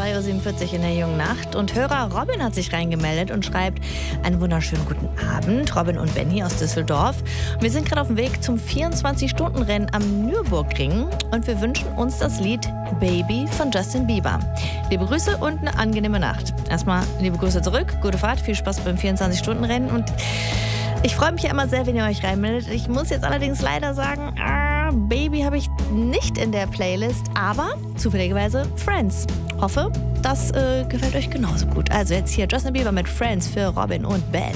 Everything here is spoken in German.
2:47 Uhr in der jungen Nacht und Hörer Robin hat sich reingemeldet und schreibt: Einen wunderschönen guten Abend, Robin und Benny aus Düsseldorf. Wir sind gerade auf dem Weg zum 24-Stunden-Rennen am Nürburgring und wir wünschen uns das Lied Baby von Justin Bieber. Liebe Grüße und eine angenehme Nacht. Erstmal liebe Grüße zurück, gute Fahrt, viel Spaß beim 24-Stunden-Rennen und ich freue mich ja immer sehr, wenn ihr euch reinmeldet. Ich muss jetzt allerdings leider sagen, Baby habe ich nicht in der Playlist, aber zufälligerweise Friends. Hoffe, das gefällt euch genauso gut. Also jetzt hier Justin Bieber mit Friends für Robin und Ben.